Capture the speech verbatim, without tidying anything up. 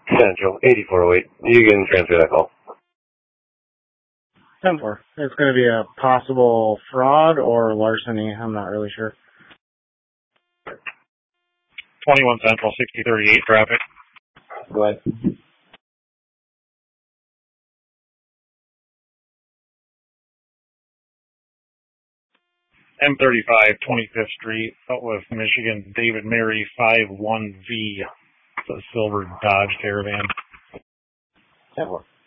Central, eighty-four oh eight. You can transfer that call. ten four. It's going to be a possible fraud or larceny. I'm not really sure. twenty-one Central, sixty thirty-eight traffic. Go ahead. M thirty-five, twenty-fifth Street, Southwest Michigan, David Mary, five one V. It's a silver Dodge Caravan. ten four.